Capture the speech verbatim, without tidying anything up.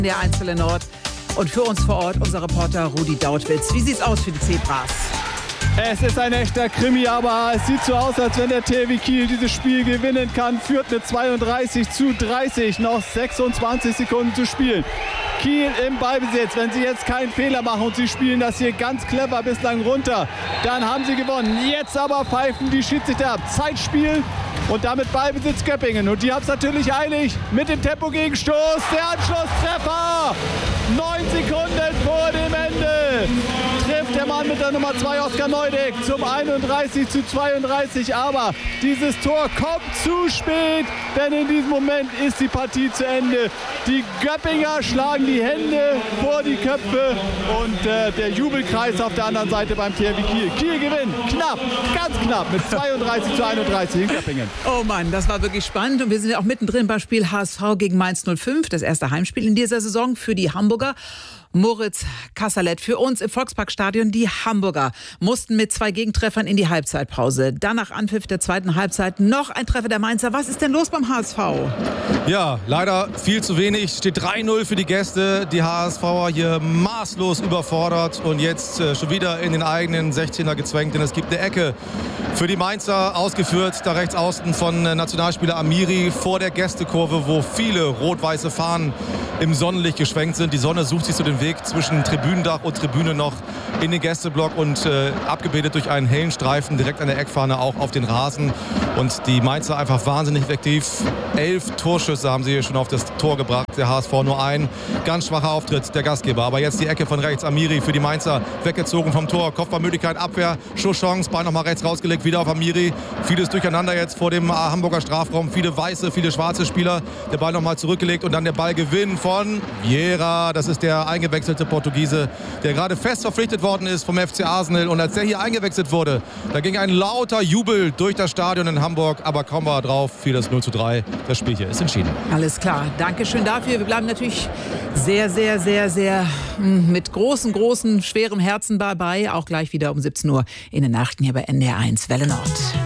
Der eins Welle Nord. Und für uns vor Ort unser Reporter Rudi Dautwitz. Wie sieht's aus für die Zebras? Es ist ein echter Krimi, aber es sieht so aus, als wenn der T H W Kiel dieses Spiel gewinnen kann. Führt mit zweiunddreißig zu dreißig, noch sechsundzwanzig Sekunden zu spielen. Kiel im Ballbesitz. Wenn sie jetzt keinen Fehler machen und sie spielen das hier ganz clever bislang runter, dann haben sie gewonnen. Jetzt aber pfeifen die Schiedsrichter ab. Zeitspiel und damit Ballbesitz Göppingen. Und die haben es natürlich eilig mit dem Tempo-Gegenstoß. Der Anschlusstreffer! Neun Sekunden vor dem Ende trifft der Mann mit der Nummer zwei, Oskar Neudeck, zum einunddreißig zu zweiunddreißig. Aber dieses Tor kommt zu spät, denn in diesem Moment ist die Partie zu Ende. Die Göppinger schlagen die Hände vor die Köpfe und äh, der Jubelkreis auf der anderen Seite beim T H W Kiel. Kiel gewinnt knapp, ganz knapp mit zweiunddreißig zu einunddreißig in Göppingen. Oh Mann, das war wirklich spannend. Und wir sind ja auch mittendrin beim Spiel H S V gegen Mainz null fünf. Das erste Heimspiel in dieser Saison für die Hamburger. Moritz Kasserlet für uns im Volksparkstadion. Die Hamburger mussten mit zwei Gegentreffern in die Halbzeitpause. Dann nach Anpfiff der zweiten Halbzeit noch ein Treffer der Mainzer. Was ist denn los beim H S V? Ja, leider viel zu wenig. Steht drei null für die Gäste. Die HSVer hier maßlos überfordert und jetzt äh, schon wieder in den eigenen sechzehner gezwängt. Denn es gibt eine Ecke für die Mainzer, ausgeführt da rechts außen von äh, Nationalspieler Amiri vor der Gästekurve, wo viele rot-weiße Fahnen im Sonnenlicht geschwenkt sind. Die Sonne sucht sich so den Weg zwischen Tribünendach und Tribüne noch in den Gästeblock und äh, abgebildet durch einen hellen Streifen direkt an der Eckfahne auch auf den Rasen. Und die Mainzer einfach wahnsinnig effektiv. Elf Torschüsse haben sie hier schon auf das Tor gebracht. Der H S V nur ein. Ganz schwacher Auftritt der Gastgeber. Aber jetzt die Ecke von rechts. Amiri für die Mainzer weggezogen vom Tor. Kopfballmöglichkeit, Abwehr, Schusschance. Ball nochmal rechts rausgelegt, wieder auf Amiri. Vieles durcheinander jetzt vor dem Hamburger Strafraum. Viele weiße, viele schwarze Spieler. Der Ball nochmal zurückgelegt und dann der Ballgewinn von Vieira. Das ist der eingewechselte Portugiese, der gerade fest verpflichtet worden ist vom F C Arsenal. Und als der hier eingewechselt wurde, da ging ein lauter Jubel durch das Stadion in Hamburg. Aber kaum war er drauf, fiel das null zu drei. Das Spiel hier ist entschieden. Alles klar. Dankeschön dafür. Wir bleiben natürlich sehr, sehr, sehr, sehr mit großen, großen, schwerem Herzen dabei. Auch gleich wieder um siebzehn Uhr in den Nachrichten hier bei N D R eins Welle Nord.